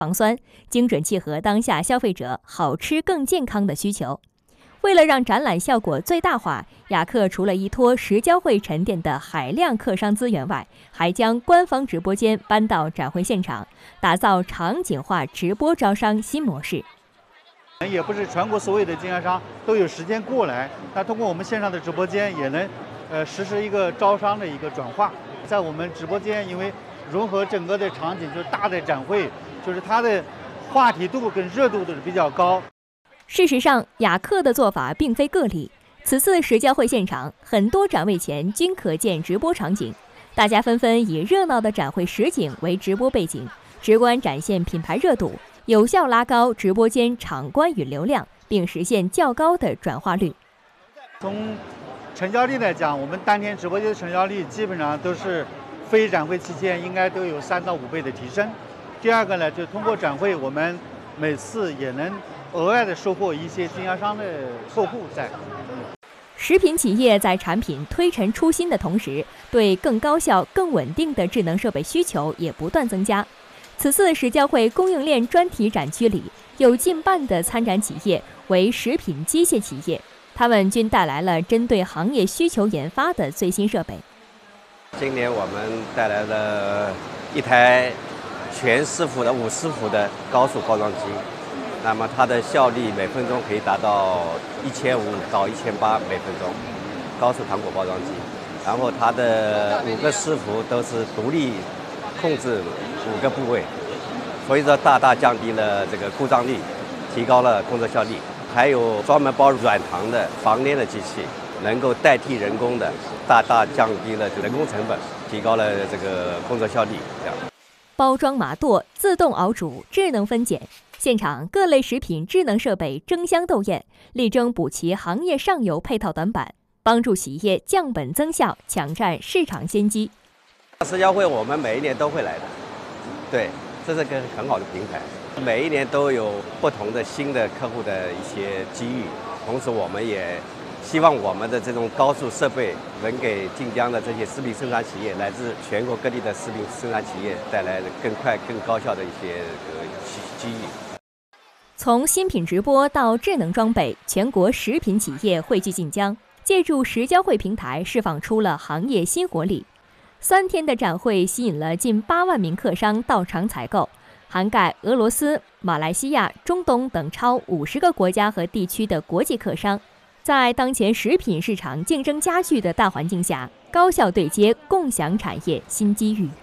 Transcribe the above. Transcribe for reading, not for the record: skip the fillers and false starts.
防酸，精准契合当下消费者好吃更健康的需求。为了让展览效果最大化，雅克除了依托石交会沉淀的海量客商资源外，还将官方直播间搬到展会现场，打造场景化直播招商新模式。 也不是全国所有的经销商都有时间过来，那通过我们线上的直播间也能实施一个招商的一个转化。在我们直播间，因为融合整个的场景，就是大的展会，就是它的话题度跟热度都是比较高。 事实上，雅克的做法并非个例。此次石交会现场，很多展位前均可见直播场景，大家纷纷以热闹的展会实景为直播背景，直观展现品牌热度，有效拉高直播间场观与流量，并实现较高的转化率。 从成交率来讲，我们当天直播间的成交率基本上都是非展会期间应该都有3到5倍的提升。第二个呢，就通过展会，我们每次也能额外的收获一些经销商的客户在。 食品企业在产品推陈出新的同时，对更高效、更稳定的智能设备需求也不断增加。此次石交会供应链专题展区里，有近半的参展企业为食品机械企业，他们均带来了针对行业需求研发的最新设备。 今年我们带来了一台全伺服的5伺伏的高速包装机。那么它的效率每分钟可以达到1500到1800每分钟，高速糖果包装机。然后它的5个伺服都是独立控制5个部位，所以说大大降低了这个故障率，提高了工作效率。还有专门包软糖的防粘的机器，能够代替人工的，大大降低了人工成本，提高了这个工作效率。这样。 包装码垛、自动熬煮、智能分拣，现场各类食品智能设备争相斗艳，力争补齐行业上游配套短板，帮助企业降本增效，抢占市场先机。 石交会我们每一年都会来的，对，这是个很好的平台，每一年都有不同的新的客户的一些机遇，同时我们也希望我们的这种高速设备能给晋江的这些食品生产企业，来自全国各地的食品生产企业带来更快、更高效的一些机遇。 从新品直播到智能装备，全国食品企业汇聚晋江，借助石交会平台释放出了行业新活力。3天的展会吸引了近8万名客商到场采购，涵盖俄罗斯、马来西亚、中东等超50个国家和地区的国际客商。在当前食品市场竞争加剧的大环境下，高效对接，共享产业新机遇。